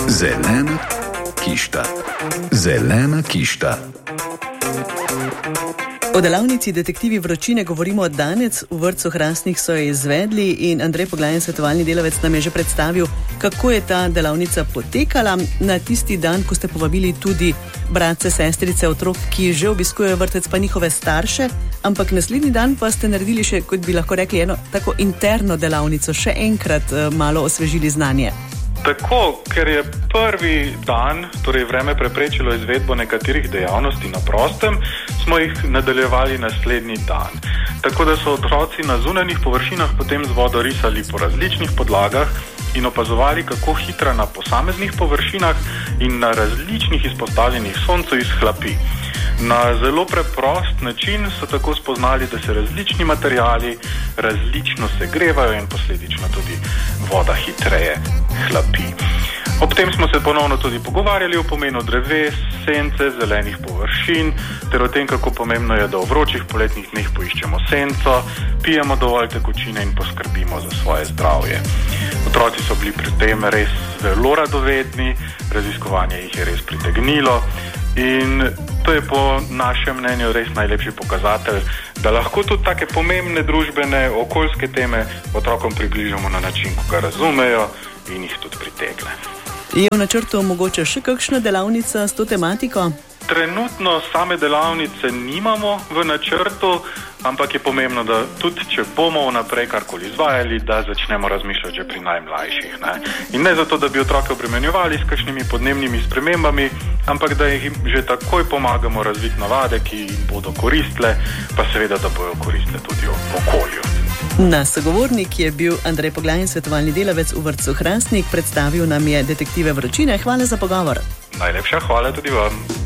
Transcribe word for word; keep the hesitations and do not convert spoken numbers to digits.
Zelena kišta. Zelena kišta. O delavnici Detektivi vročine govorimo danes. V vrtcu Hrastnik so jo izvedli in Andrej Poglajen, svetovalni delavec, nam je že predstavil, kako je ta delavnica potekala na tisti dan, ko ste povabili tudi bratce, sestrice, otrok, ki že obiskujejo vrtec, pa njihove starše, ampak naslednji dan pa ste naredili še, kot bi lahko rekli, eno tako interno delavnico, še enkrat uh, malo osvežili znanje. Tako, ker je prvi dan, torej vreme preprečilo izvedbo nekaterih dejavnosti na prostem, smo jih nadaljevali naslednji dan. Tako da so otroci na zunanjih površinah potem z vodo risali po različnih podlagah in opazovali, kako hitra na posameznih površinah in na različnih izpostavljenih soncu izhlapi. Na zelo preprost način so tako spoznali, da se različni materiali različno segrevajo in posledično tudi voda hitreje hlapi. Ob tem smo se ponovno tudi pogovarjali o pomenu dreves, sence, zelenih površin, ter o tem, kako pomembno je, da v vročih poletnih dneh poiščemo senco, pijemo dovolj tekočine in poskrbimo za svoje zdravje. Otroci so bili pri tem res zelo radovedni, raziskovanje jih je res pritegnilo in to je po našem mnenju res najlepši pokazatelj, da lahko tudi take pomembne družbene, okoljske teme otrokom približamo na način, ko ga razumejo in jih tudi pritegne. Je v načrtu mogoče še kakšna delavnica s to tematiko? Trenutno same delavnice nimamo v načrtu, ampak je pomembno, da tudi če bomo vnaprej karkoli izvajali, da začnemo razmišljati že pri najmlajših. Ne? In ne zato, da bi otroke obremenjevali s kakšnimi podnebnimi spremembami, ampak da jih že takoj pomagamo razviti navade, ki jim bodo koristile, pa seveda, da bojo koristile tudi v okolju. Naš sogovornik je bil Andrej Poglajen, svetovalni delavec v vrtcu Hrastnik. Predstavil nam je Detektive vročine. Hvala za pogovor. Najlepša hvala tudi vam.